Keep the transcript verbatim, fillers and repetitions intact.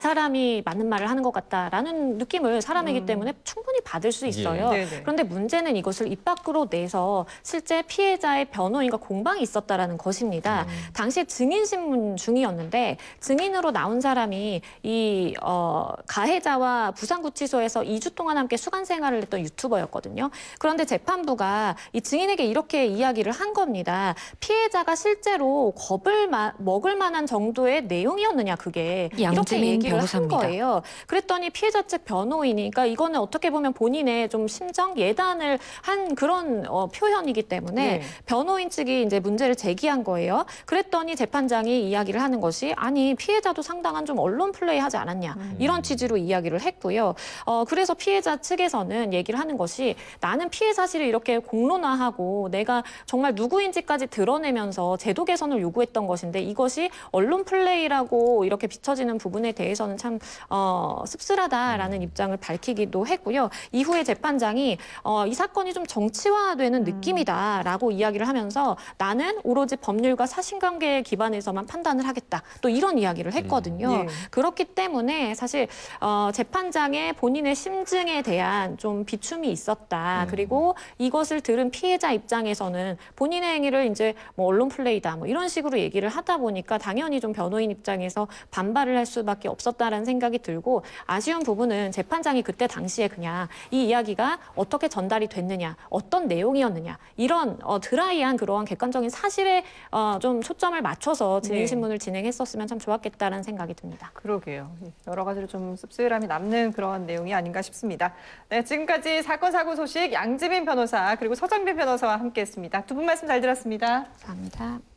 사람이 맞는 말을 하는 것 같다라는 느낌을 사람이기 음. 때문에 충분히 받을 수 있어요. 예. 그런데 문제는 이것을 입 밖으로 내서 실제 피해자의 변호인과 공방이 있었다라는 것입니다. 음. 당시 증인신문 중이었는데 증인으로 나온 사람이 이 어, 가해자와 부산구치소에서 이 주 동안 함께 수감 생활을 했던 유튜버였거든요. 그런데 재판부가 이 증인에게 이렇게 이야기를 한 겁니다. 피해자가 실제로 겁을 마, 먹을 만한 정도의 내용이었느냐 그게 이렇게 양지민 얘기를 변호사입니다. 한 거예요. 그랬더니 피해자 측 변호인이 그러니까 이거는 어떻게 보면 본인의 좀 심정 예단을 한 그런 어, 표현이기 때문에 네. 변호인 측이 이제 문제를 제기한 거예요. 그랬더니 재판장이 이야기를 하는 것이 아니 피해자도 상당한 좀 언론 플레이하지 않았냐 음. 이런 취지로 이야기를 했고요. 어, 그래서 피해자 측에서는 얘기를 하는 것이 나는 피해 사실을 이렇게 공론화하고 내가 정말 누구인지까지 드러내면서 제도 개선을 요구했던 것인데 이것이 언론 플레이라고 이렇게 비춰지는 부분에 대해서는 참 어, 씁쓸하다라는 음. 입장을 밝히기도 했고요. 이후에 재판장이 어, 이 사건이 좀 정치화되는 음. 느낌이다라고 이야기를 하면서 나는 오로지 법률과 사실관계에 기반해서만 판단을 하겠다. 또 이런 이야기를 했거든요. 음. 예. 그렇기 때문에 사실 어, 재판장의 본인의 심증에 대한 좀 비춤이 있었다. 음. 그리고 이것을 들은 피해자 입장에서는 본인의 행위를 이제 뭐 언론 플레이다 뭐 이런 식으로 얘기를 하다 보니까 당연히 좀 변호인 입장에서 반발을 할 수밖에 없었다라는 생각이 들고 아쉬운 부분은 재판장이 그때 당시에 그냥 이 이야기가 어떻게 전달이 됐느냐, 어떤 내용이었느냐 이런 어, 드라이한 그러한 객관적인 사실에 어, 좀 초점을 맞춰서 증인신문을 네. 진행했었으면 참 좋았겠다라는 생각이 듭니다. 그러게요. 여러 가지로 좀 씁쓸함이 남는 그런 내용이 아닌가 싶습니다. 네, 지금까지 사건 사고 소식 양지민 변호사 그리고 서정빈 변호사와 함께했습니다. 두 분 말씀 잘 들었습니다. 감사합니다.